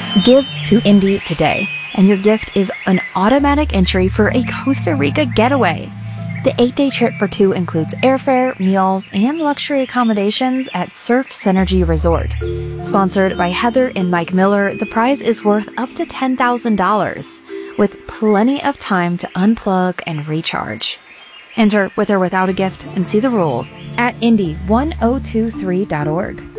Give to Indie today, and your gift is an automatic entry for a Costa Rica getaway. The 8-day trip for two includes airfare, meals, and luxury accommodations at Surf Synergy Resort. Sponsored by Heather and Mike Miller, the prize is worth up to $10,000, with plenty of time to unplug and recharge. Enter with or without a gift and see the rules at indie1023.org.